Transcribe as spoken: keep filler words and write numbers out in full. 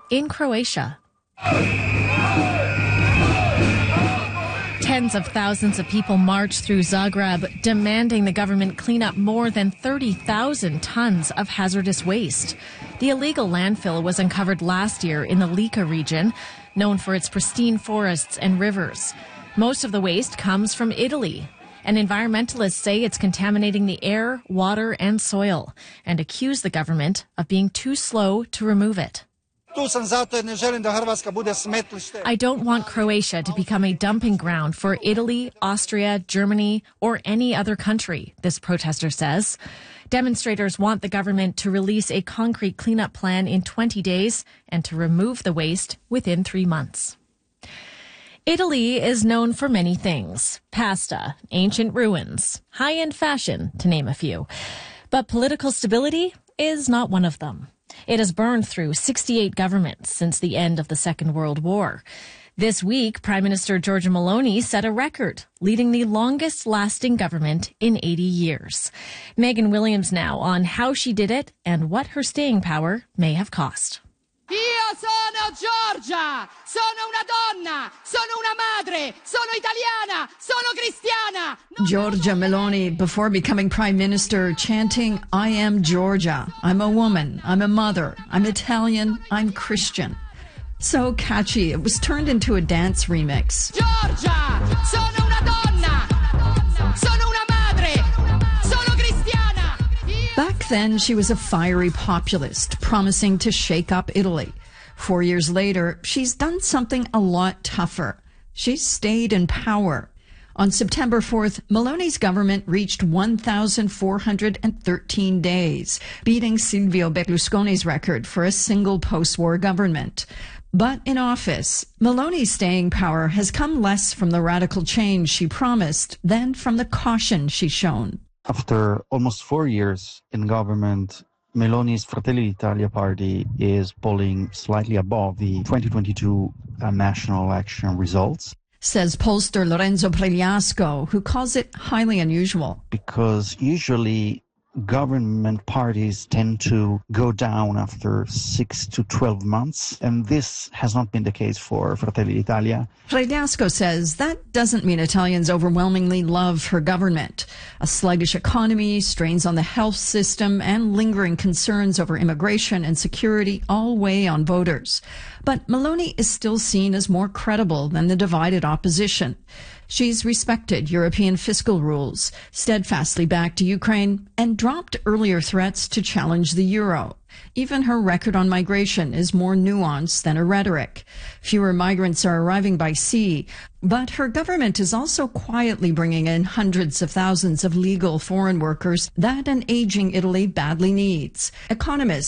in Croatia. Tens of thousands of people marched through Zagreb, demanding the government clean up more than thirty thousand tons of hazardous waste. The illegal landfill was uncovered last year in the Lika region, known for its pristine forests and rivers. Most of the waste comes from Italy, and environmentalists say it's contaminating the air, water, and soil, and accuse the government of being too slow to remove it. I don't want Croatia to become a dumping ground for Italy, Austria, Germany, or any other country, this protester says. Demonstrators want the government to release a concrete cleanup plan in twenty days and to remove the waste within three months. Italy is known for many things: pasta, ancient ruins, high-end fashion, to name a few. But political stability is not one of them. It has burned through sixty-eight governments since the end of the Second World War. This week, Prime Minister Giorgia Meloni set a record, leading the longest-lasting government in eighty years. Megan Williams now on how she did it and what her staying power may have cost. Io sono Giorgia, sono una donna, sono una madre, sono italiana, sono cristiana. Giorgia Meloni, before becoming prime minister, chanting, "I am Georgia. I'm a woman. I'm a mother. I'm Italian. I'm Christian." So catchy, it was turned into a dance remix. Giorgia, sono una donna, sono una madre, sono cristiana. Back then, she was a fiery populist, promising to shake up Italy. Four years later, she's done something a lot tougher. She's stayed in power. On September fourth, Meloni's government reached one thousand four hundred thirteen days, beating Silvio Berlusconi's record for a single post-war government. But in office, Meloni's staying power has come less from the radical change she promised than from the caution she's shown. After almost four years in government, Meloni's Fratelli d'Italia party is polling slightly above the twenty twenty-two uh, national election results. Says pollster Lorenzo Pregliasco, who calls it highly unusual. Because usually government parties tend to go down after six to twelve months, and this has not been the case for Fratelli d'Italia. Pregliasco says that doesn't mean Italians overwhelmingly love her government. A sluggish economy, strains on the health system, and lingering concerns over immigration and security all weigh on voters. But Meloni is still seen as more credible than the divided opposition. She's respected European fiscal rules, steadfastly backed Ukraine, and dropped earlier threats to challenge the euro. Even her record on migration is more nuanced than her rhetoric. Fewer migrants are arriving by sea, but her government is also quietly bringing in hundreds of thousands of legal foreign workers that an aging Italy badly needs. Economists